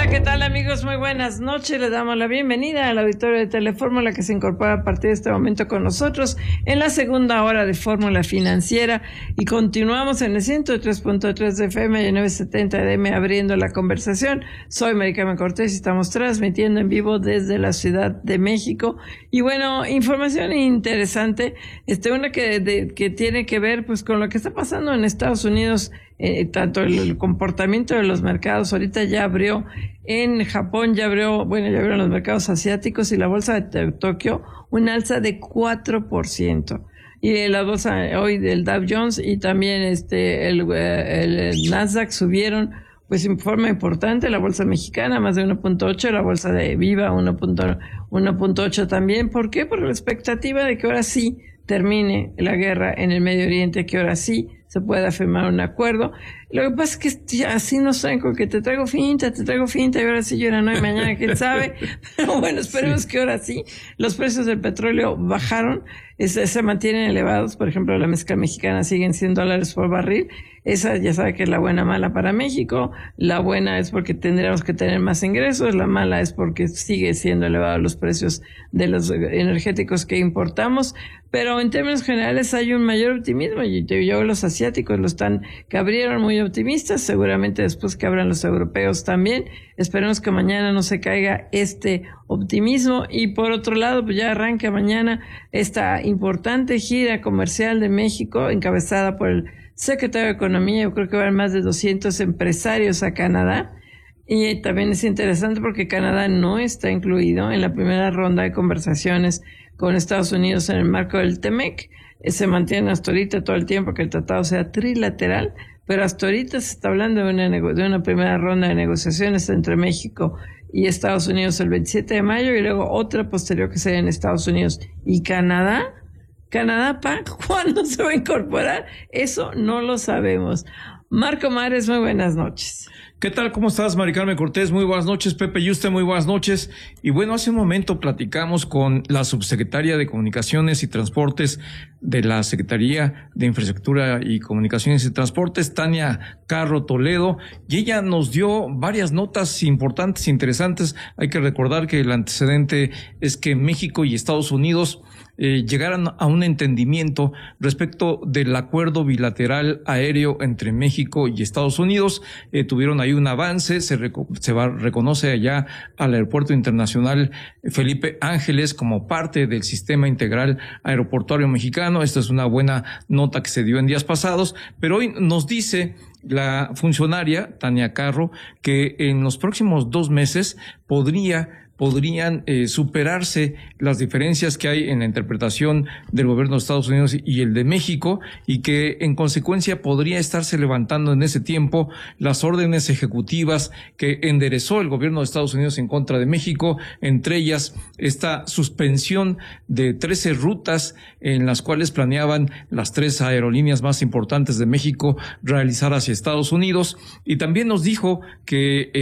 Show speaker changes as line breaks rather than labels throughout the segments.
¿qué tal, amigos? Muy buenas noches. Les damos la bienvenida al auditorio de Telefórmula, que se incorpora a partir de este momento con nosotros en la segunda hora de Fórmula Financiera, y continuamos en el 103.3 de FM y 970 de M abriendo la conversación. Soy Mari Carmen Cortés y estamos transmitiendo en vivo desde la Ciudad de México. Y bueno, información interesante, una que tiene que ver pues con lo que está pasando en Estados Unidos. Tanto el comportamiento de los mercados, ahorita ya abrió en Japón, ya abrieron los mercados asiáticos, y la bolsa de Tokio un alza de 4%. Y la bolsa hoy del Dow Jones y también el Nasdaq subieron pues en forma importante. La bolsa mexicana más de 1.8, la bolsa de Viva 1.8 también. ¿Por qué? Por la expectativa de que ahora sí termine la guerra en el Medio Oriente, que ahora sí se pueda firmar un acuerdo. Lo que pasa es que así nos traen con que te traigo finta, y ahora sí llora no, y mañana quién sabe. Pero bueno, esperemos que ahora sí. Los precios del petróleo bajaron, se mantienen elevados. Por ejemplo, la mezcla mexicana sigue en $100 por barril. Esa ya sabe que es la buena mala para México. La buena es porque tendríamos que tener más ingresos, la mala es porque sigue siendo elevados los precios de los energéticos que importamos. Pero en términos generales hay un mayor optimismo, y yo los asiáticos que abrieron muy optimistas, seguramente después que abran los europeos también. Esperemos que mañana no se caiga este optimismo. Y por otro lado, pues ya arranca mañana esta importante gira comercial de México, encabezada por el secretario de Economía. Yo creo que van más de 200 empresarios a Canadá. Y también es interesante porque Canadá no está incluido en la primera ronda de conversaciones con Estados Unidos en el marco del TEMEC. Se mantiene hasta ahorita todo el tiempo que el tratado sea trilateral, pero hasta ahorita se está hablando de una primera ronda de negociaciones entre México y Estados Unidos el 27 de mayo, y luego otra posterior que sea en Estados Unidos y Canadá. Canadá, ¿cuándo se va a incorporar? Eso no lo sabemos. Marco Mares, muy buenas noches.
¿Qué tal? ¿Cómo estás, Mari Carmen Cortés? Muy buenas noches. Pepe Yuste, muy buenas noches. Y bueno, hace un momento platicamos con la subsecretaria de Comunicaciones y Transportes de la Secretaría de Infraestructura y Comunicaciones y Transportes, Tania Carro Toledo, y ella nos dio varias notas importantes, interesantes. Hay que recordar que el antecedente es que México y Estados Unidos llegaran a un entendimiento respecto del acuerdo bilateral aéreo entre México y Estados Unidos. Tuvieron ahí un avance, se reconoce allá al Aeropuerto Internacional Felipe Ángeles como parte del Sistema Integral Aeroportuario Mexicano. Esta es una buena nota que se dio en días pasados, pero hoy nos dice la funcionaria Tania Carro que en los próximos 2 meses podrían superarse las diferencias que hay en la interpretación del gobierno de Estados Unidos y el de México, y que en consecuencia podría estarse levantando en ese tiempo las órdenes ejecutivas que enderezó el gobierno de Estados Unidos en contra de México, entre ellas esta suspensión de 13 rutas en las cuales planeaban las 3 aerolíneas más importantes de México realizar hacia Estados Unidos. Y también nos dijo que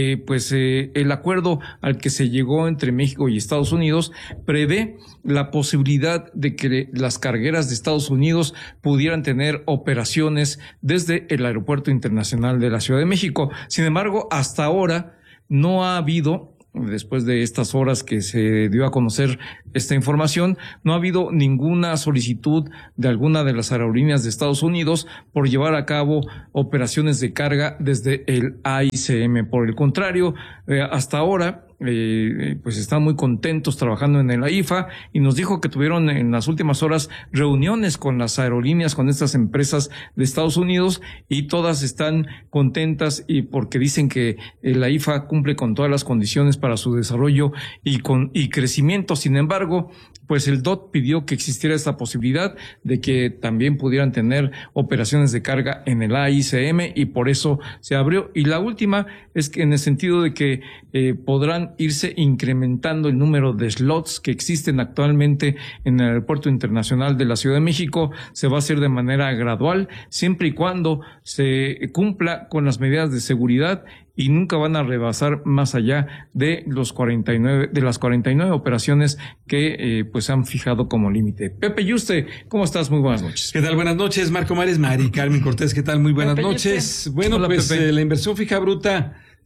el acuerdo al que se llegó entre México y Estados Unidos prevé la posibilidad de que las cargueras de Estados Unidos pudieran tener operaciones desde el Aeropuerto Internacional de la Ciudad de México. Sin embargo, hasta ahora no ha habido, después de estas horas que se dio a conocer esta información, no ha habido ninguna solicitud de alguna de las aerolíneas de Estados Unidos por llevar a cabo operaciones de carga desde el AICM. Por el contrario, hasta ahora pues están muy contentos trabajando en el AIFA, y nos dijo que tuvieron en las últimas horas reuniones con las aerolíneas, con estas empresas de Estados Unidos, y todas están contentas, y porque dicen que el AIFA cumple con todas las condiciones para su desarrollo y crecimiento. Sin embargo, pues el DOT pidió que existiera esta posibilidad de que también pudieran tener operaciones de carga en el AICM, y por eso se abrió. Y la última es que en el sentido de que podrán irse incrementando el número de slots que existen actualmente en el Aeropuerto Internacional de la Ciudad de México. Se va a hacer de manera gradual, siempre y cuando se cumpla con las medidas de seguridad, y nunca van a rebasar más allá de las 49 operaciones que pues han fijado como límite. Pepe Yuste, ¿cómo estás? Muy buenas noches.
¿Qué tal? Buenas noches, Marco Mares, Mari Carmen Cortés, ¿qué tal? Muy buenas noches. Bueno, hola, pues la inversión fija bruta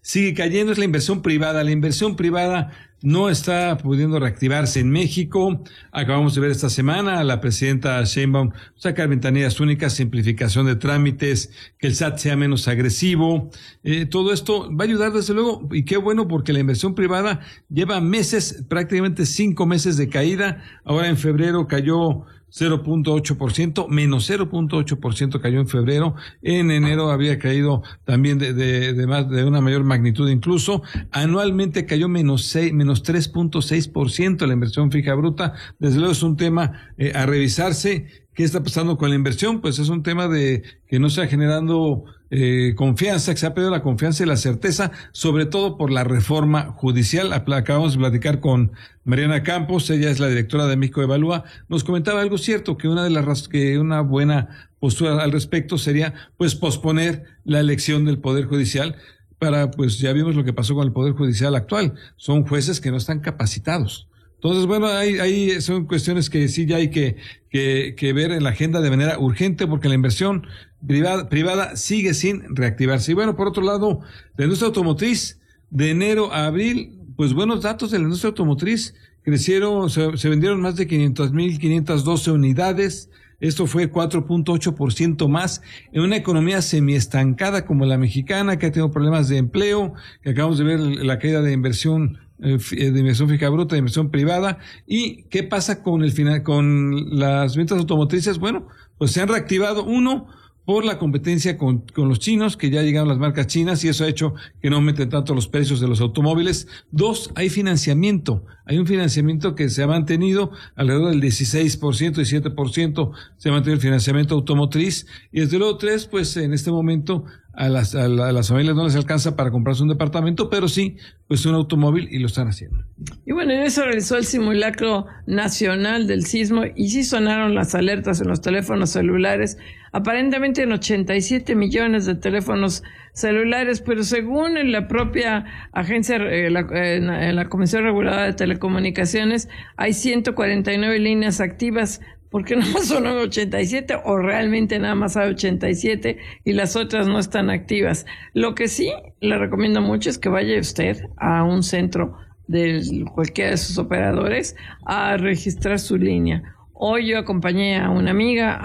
sigue cayendo es la inversión privada. La inversión privada no está pudiendo reactivarse en México. Acabamos de ver esta semana a la presidenta Sheinbaum sacar ventanillas únicas, simplificación de trámites, que el SAT sea menos agresivo. Todo esto va a ayudar desde luego, y qué bueno, porque la inversión privada lleva meses, prácticamente 5 meses de caída. Ahora en febrero cayó 0.8%, menos 0.8% cayó en febrero. En enero había caído también de una mayor magnitud incluso. Anualmente cayó menos 3.6% la inversión fija bruta. Desde luego es un tema a revisarse. ¿Qué está pasando con la inversión? Pues es un tema de que no se ha generando confianza, que se ha perdido la confianza y la certeza, sobre todo por la reforma judicial. Acabamos de platicar con Mariana Campos, ella es la directora de México Evalúa. Nos comentaba algo cierto, que una buena postura al respecto sería pues posponer la elección del Poder Judicial pues ya vimos lo que pasó con el Poder Judicial actual. Son jueces que no están capacitados. Entonces, bueno, ahí son cuestiones que sí ya hay que ver en la agenda de manera urgente, porque la inversión privada sigue sin reactivarse. Y bueno, por otro lado, la industria automotriz, de enero a abril, pues buenos datos de la industria automotriz. Crecieron, se vendieron más de 500,512 unidades. Esto fue 4.8% más en una economía semiestancada como la mexicana, que ha tenido problemas de empleo, que acabamos de ver la caída de inversión fija bruta, de inversión privada. ¿Y qué pasa con las ventas automotrices? Bueno, pues se han reactivado, por la competencia con los chinos, que ya llegaron las marcas chinas, y eso ha hecho que no aumenten tanto los precios de los automóviles. 2, hay financiamiento. Hay un financiamiento que se ha mantenido alrededor del 16%, 17% se ha mantenido el financiamiento automotriz. Y desde luego 3, pues en este momento a las familias no les alcanza para comprarse un departamento, pero sí, pues un automóvil, y lo están haciendo.
Y bueno, en eso realizó el simulacro nacional del sismo y sí sonaron las alertas en los teléfonos celulares, aparentemente en 87 millones de teléfonos celulares, pero según la propia agencia, la Comisión Reguladora de Telecomunicaciones, hay 149 líneas activas. ¿Por qué no son 87 o realmente nada más hay 87 y las otras no están activas? Lo que sí le recomiendo mucho es que vaya usted a un centro de cualquiera de sus operadores a registrar su línea. Hoy yo acompañé a una amiga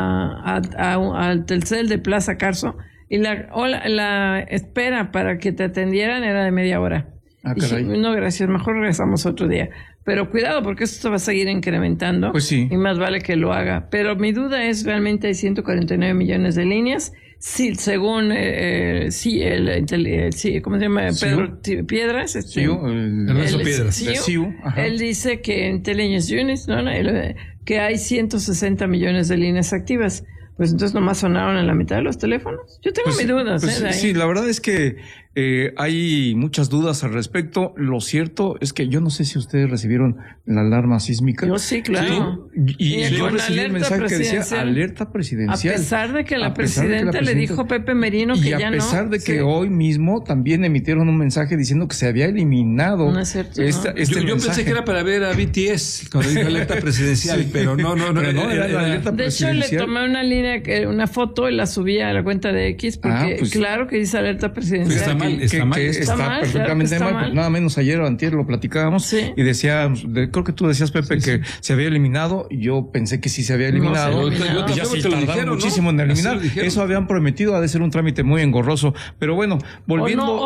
al Telcel de Plaza Carso y la espera para que te atendieran era de media hora. Dije, no, gracias, mejor regresamos otro día. Pero cuidado, porque esto se va a seguir incrementando.
Pues sí.
Y más vale que lo haga. Pero mi duda es, realmente hay 149 millones de líneas. Sí, según, ¿cómo se llama? Pedro Piedras.
Ernesto Piedras.
Él dice que Intelligence Units, que hay 160 millones de líneas activas. Pues entonces nomás sonaron en la mitad de los teléfonos. Yo tengo mis dudas.
Sí, la verdad es que hay muchas dudas al respecto. Lo cierto es que yo no sé si ustedes recibieron la alarma sísmica.
Yo sí, claro.
Sí. Y yo recibí un mensaje que decía alerta presidencial.
A pesar de que la presidenta le dijo a Pepe Merino que ya no.
Y a pesar de que hoy mismo también emitieron un mensaje diciendo que se había eliminado.
No es cierto.
Yo pensé que era para ver a BTS cuando dijo alerta presidencial, sí. Pero no.
Era la alerta
de
presidencial.
De hecho, le tomé una foto y la subí a la cuenta de X porque
pues,
claro que dice alerta presidencial.
Está
perfectamente mal. Pues nada menos ayer o antier lo platicábamos, sí. Y decía, creo que tú decías, Pepe, que se había eliminado, y yo pensé que sí se había eliminado.
Yo
ya se
tardaron
dijeron muchísimo en eliminar. Eso habían prometido, ha de ser un trámite muy engorroso. Pero bueno, volviendo...